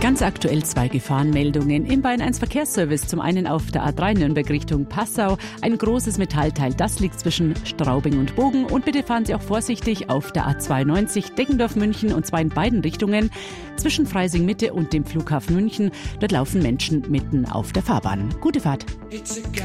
Ganz aktuell 2 Gefahrenmeldungen im Bayern 1 Verkehrsservice. Zum einen auf der A3 Nürnberg Richtung Passau. Ein großes Metallteil, das liegt zwischen Straubing und Bogen. Und bitte fahren Sie auch vorsichtig auf der A92 Deggendorf München, und zwar in beiden Richtungen. Zwischen Freising Mitte und dem Flughafen München. Dort laufen Menschen mitten auf der Fahrbahn. Gute Fahrt.